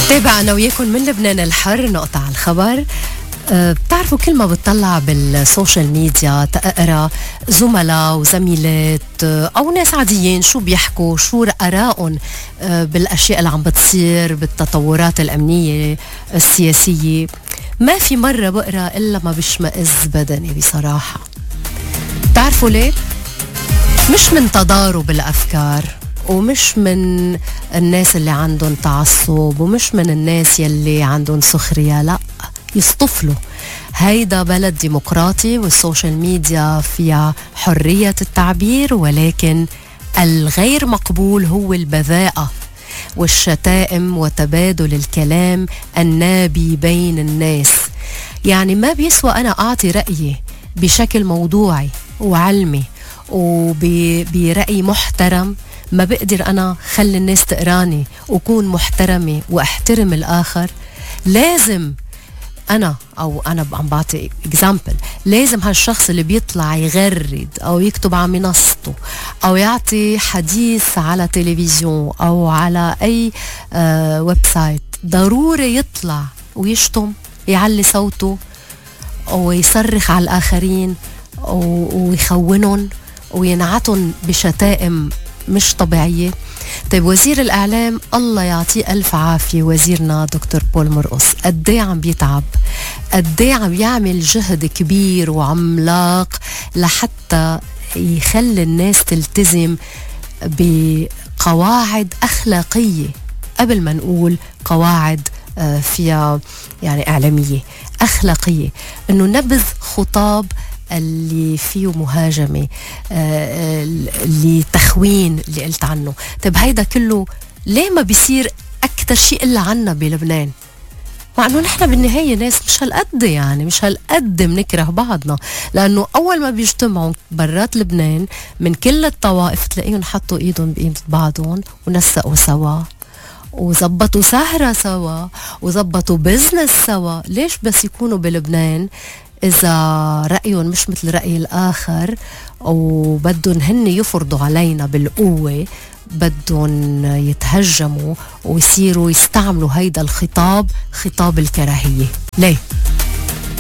تابع أنا وياكم من لبنان الحر نقطة على الخبر. بتعرفوا كل ما بتطلع بالسوشيال ميديا تقرأ زملاء وزميلات أو ناس عاديين شو بيحكوا، شو آرائهم بالأشياء اللي عم بتصير بالتطورات الأمنية السياسية. ما في مرة بقرأ إلا ما بشمئز بدني بصراحة. بتعرفوا ليه؟ مش من تضارب الأفكار، ومش من الناس اللي عندهم تعصب، ومش من الناس يلي عندهم سخرية، لا، يصطفلوا. هيدا بلد ديمقراطي والسوشيال ميديا فيها حرية التعبير، ولكن الغير مقبول هو البذاءة والشتائم وتبادل الكلام النابي بين الناس. يعني ما بيسوى أنا أعطي رأيي بشكل موضوعي وعلمي وبرأي محترم، ما بقدر أنا خلي الناس تقراني وكون محترمة واحترم الآخر. لازم أنا عم بعطي example، لازم هالشخص اللي بيطلع يغرد أو يكتب على منصته أو يعطي حديث على تلفزيون أو على أي ويب سايت، ضروري يطلع ويشتم، يعلي صوته ويصرخ على الآخرين ويخونهم وينعتهم بشتائم مش طبيعية. طيب وزير الإعلام الله يعطيه ألف عافية، وزيرنا دكتور بول مرقص، قديه عم بيتعب، قديه عم يعمل جهد كبير وعملاق لحتى يخلي الناس تلتزم بقواعد أخلاقية، قبل ما نقول قواعد فيها يعني إعلامية، أخلاقية، إنه نبذ خطاب اللي فيه مهاجمة، اللي تخوين اللي قلت عنه. طيب هيدا كله ليه ما بيصير أكتر شيء إلا عنا بلبنان؟ مع أنه نحن بالنهاية ناس مش هالقد، يعني مش هالقد منكره بعضنا، لأنه أول ما بيجتمعوا برات لبنان من كل الطوائف تلاقيهم حطوا إيدهم بإيد بعضهم ونسقوا سوا وزبطوا سهرة سوا وزبطوا بزنس سوا. ليش بس يكونوا بلبنان إذا رأيهم مش مثل رأي الآخر وبدهم هن يفرضوا علينا بالقوة، بدهم يتهجموا ويصيروا يستعملوا هيدا الخطاب، خطاب الكراهية؟ ليه؟